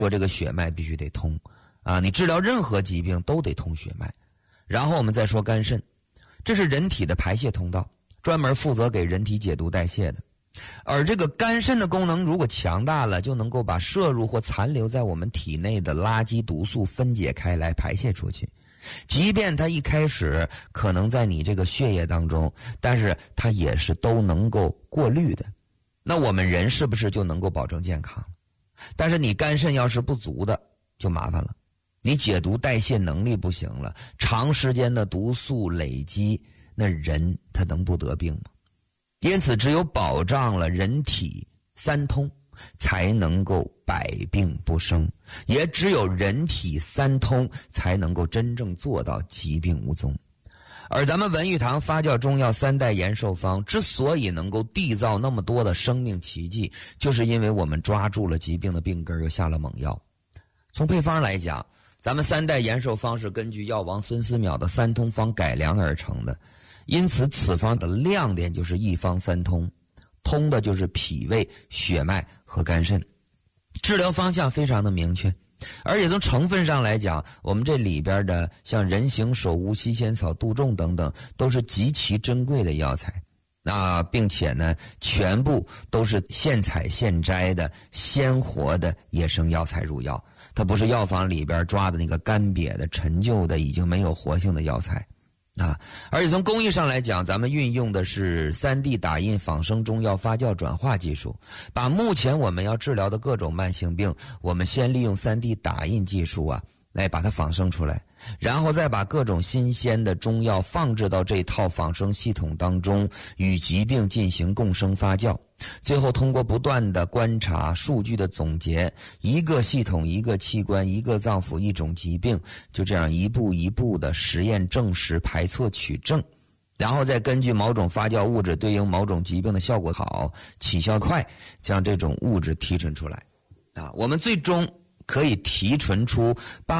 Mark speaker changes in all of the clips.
Speaker 1: 说这个血脉必须得通啊，你治疗任何疾病都得通血脉。然后我们再说肝肾，这是人体的排泄通道，专门负责给人体解毒代谢的。而这个肝肾的功能如果强大了，就能够把摄入或残留在我们体内的垃圾毒素分解开来排泄出去。即便它一开始可能在你这个血液当中，但是它也是都能够过滤的。那我们人是不是就能够保证健康？但是你肝肾要是不足的，就麻烦了。你解毒代谢能力不行了，长时间的毒素累积，那人他能不得病吗？因此只有保障了人体三通，才能够百病不生，也只有人体三通才能够真正做到疾病无踪。而咱们文玉堂发酵中药三代延寿方之所以能够缔造那么多的生命奇迹，就是因为我们抓住了疾病的病根，又下了猛药。从配方来讲，咱们三代延寿方是根据药王孙思邈的三通方改良而成的，因此此方的亮点就是一方三通，通的就是脾胃、血脉和肝肾，治疗方向非常的明确。而且从成分上来讲，我们这里边的像人形首乌、西仙草、杜仲等等，都是极其珍贵的药材。并且呢，全部都是现采现摘的鲜活的野生药材入药，它不是药房里边抓的那个干瘪的陈旧的已经没有活性的药材而且从工艺上来讲，咱们运用的是 3D 打印仿生中药发酵转化技术，把目前我们要治疗的各种慢性病，我们先利用 3D 打印技术来把它仿生出来，然后再把各种新鲜的中药放置到这套仿生系统当中，与疾病进行共生发酵，最后通过不断的观察、数据的总结，一个系统、一个器官、一个脏腑、一种疾病，就这样一步一步的实验证实、排错取证，然后再根据某种发酵物质对应某种疾病的效果好、起效快，将这种物质提纯出来我们最终可以提纯出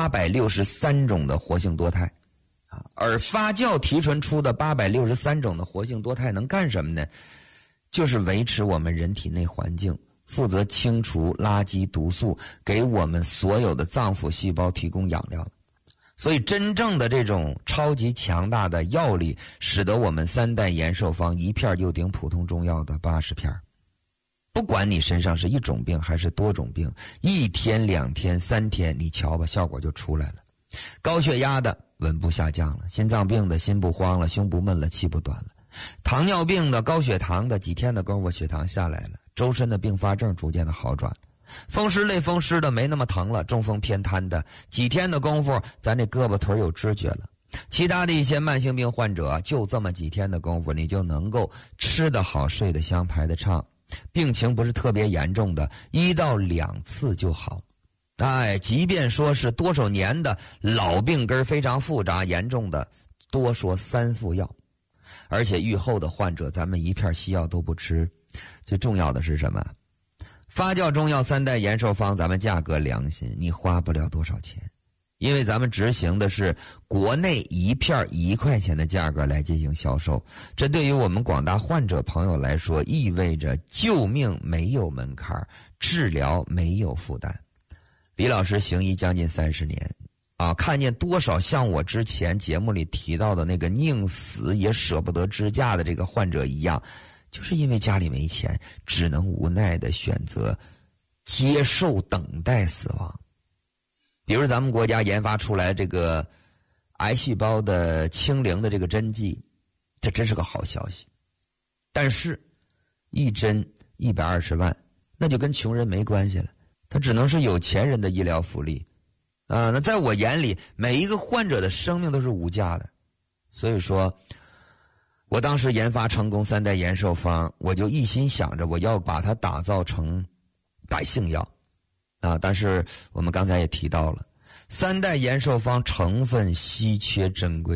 Speaker 1: 863种的活性多肽而发酵提纯出的863种的活性多肽能干什么呢？就是维持我们人体内环境，负责清除垃圾毒素，给我们所有的脏腑细胞提供养料的。所以真正的这种超级强大的药力，使得我们三代延寿方一片就顶普通中药的80片。不管你身上是一种病还是多种病，1天、2天、3天，你瞧吧，效果就出来了。高血压的稳步下降了，心脏病的心不慌了，胸不闷了，气不短了，糖尿病的、高血糖的几天的功夫血糖下来了，周身的并发症逐渐的好转，风湿类风湿的没那么疼了，中风偏瘫的几天的功夫咱这胳膊腿有知觉了，其他的一些慢性病患者就这么几天的功夫，你就能够吃得好、睡得香、排得畅，病情不是特别严重的1到2次就好。即便说是多少年的老病根非常复杂严重的，多说3副药。而且愈后的患者咱们一片西药都不吃。最重要的是什么？发酵中药三代延寿方咱们价格良心，你花不了多少钱，因为咱们执行的是国内一片1块钱的价格来进行销售，这对于我们广大患者朋友来说，意味着救命没有门槛，治疗没有负担。李老师行医将近30年看见多少像我之前节目里提到的那个宁死也舍不得支架的这个患者一样，就是因为家里没钱，只能无奈的选择接受等待死亡。比如咱们国家研发出来这个癌细胞的清零的这个针剂，这真是个好消息。但是一针120万，那就跟穷人没关系了，它只能是有钱人的医疗福利那在我眼里，每一个患者的生命都是无价的。所以说我当时研发成功三代延寿方，我就一心想着我要把它打造成百姓药但是我们刚才也提到了，三代延寿方成分稀缺珍贵，